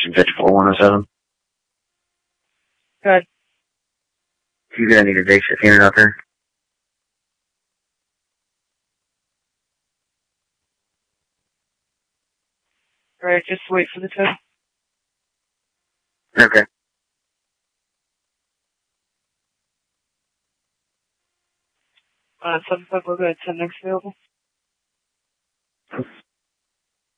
Austin pitch 4107. Good. You gonna need a day shift unit out there? Alright, just wait for the tip. Okay. 7-5, we're good. 10 next available.